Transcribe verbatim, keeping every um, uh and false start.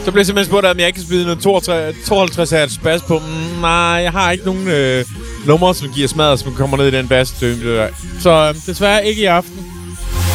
Så bliver jeg simpelthen spurgt, om jeg ikke kan spille noget tooghalvtreds hertz bas på. Mm, nej, jeg har ikke nogen øh, numre, som giver smadret, som kommer ned i den bass. Så øh, desværre ikke i aften.